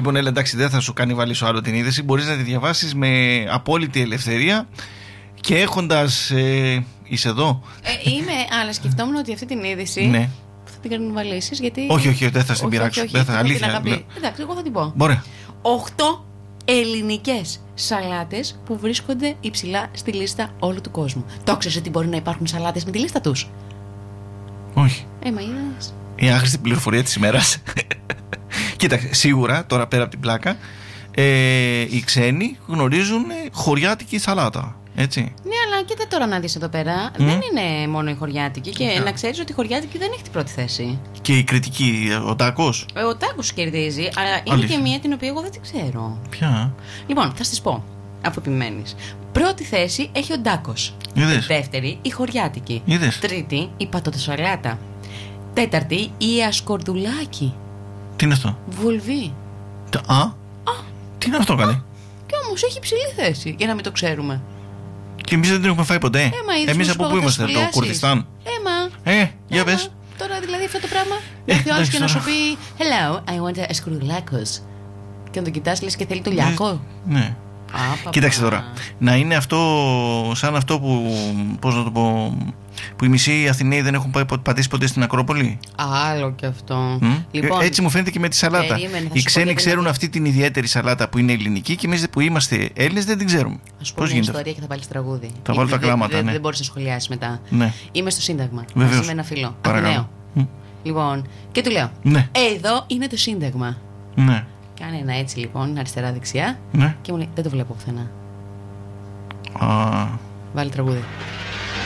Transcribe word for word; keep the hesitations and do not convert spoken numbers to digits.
Λοιπόν, έλα, εντάξει, δεν θα σου κάνει βάλεις άλλο την είδηση. Μπορείς να τη διαβάσεις με απόλυτη ελευθερία και έχοντας. Ε, είσαι εδώ. Ε, είμαι, αλλά σκεφτόμουν ότι αυτή την είδηση. Ναι. Θα την κανιβαλίσεις, γιατί. Όχι, όχι, δεν θα στην πειράξω. Δεν θα, αλήθεια. Εντάξει, εγώ θα την πω. Μπορεί. Οχτώ ελληνικές σαλάτες που βρίσκονται υψηλά στη λίστα όλου του κόσμου. Το ξέρεις ότι μπορεί να υπάρχουν σαλάτες με τη λίστα τους? Όχι. Ε, μα είδες. Η άχρηστη πληροφορία της ημέρας. Κοίταξε, σίγουρα τώρα πέρα από την πλάκα, ε, οι ξένοι γνωρίζουν χωριάτικη σαλάτα. Έτσι. Ναι, αλλά κοίτα τώρα να δεις εδώ πέρα. Mm. Δεν είναι μόνο η χωριάτικη. Και yeah. να ξέρεις ότι η χωριάτικη δεν έχει την πρώτη θέση. Και η κριτική, ο τάκος. Ε, ο τάκος κερδίζει, αλλά είναι Αλήθεια. και μία την οποία εγώ δεν την ξέρω. Ποια? Λοιπόν, θα σας πω, αφού επιμένεις. Πρώτη θέση έχει ο τάκος. Είδες. Δεύτερη, η χωριάτικη. Είδες. Τρίτη, η πατατοσαλάτα. Τέταρτη, η ασκορδουλάκι. Τι είναι αυτό? Βολβί. Α, Α. Τι είναι αυτό, καλέ? Και όμως έχει υψηλή θέση, για να μην το ξέρουμε. Και εμείς δεν την έχουμε φάει ποτέ. Εμείς από πού είμαστε, το Κουρδιστάν? Έμα. Ε, για πες. Τώρα δηλαδή αυτό το πράγμα. Έρθει ο άλλος και να σου πει Hello, I want a σκουρδουλάκος. Και να τον κοιτάς, λες και θέλει το λιάκο. Ναι. Α, κοίταξε τώρα. Να είναι αυτό σαν αυτό που. Πώς να το πω. Που οι μισοί Αθηναίοι δεν έχουν πατήσει ποτέ στην Ακρόπολη. Άλλο και αυτό. Mm? Λοιπόν, έτσι μου φαίνεται και με τη σαλάτα. Περίμενε, οι ξένοι ξέρουν αυτή την ιδιαίτερη σαλάτα που είναι ελληνική και εμείς που είμαστε Έλληνες δεν την ξέρουμε. Α σου πω μια ιστορία και θα βάλεις τραγούδι. Θα βάλω τα κλάματα. Δεν ναι. δε μπορείς να σχολιάσεις μετά. Ναι. Είμαι στο Σύνταγμα. Βεβαίως. Μαζί με ένα φίλο. Αθηναίο. Mm. Λοιπόν, και του λέω: ναι. Εδώ είναι το Σύνταγμα. Ναι. Κάνει ένα έτσι λοιπόν, αριστερά-δεξιά. Ναι. Και μου λέει: Δεν το βλέπω πουθενά. Α. Βάλει τραγούδι.